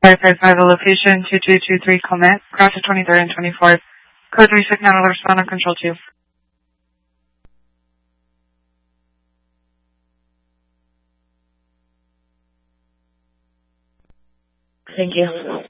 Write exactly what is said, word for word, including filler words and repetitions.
five five five, a location two two two three Clement, across the twenty-third and twenty-fourth. Code three six nine, will respond on control two. Thank you.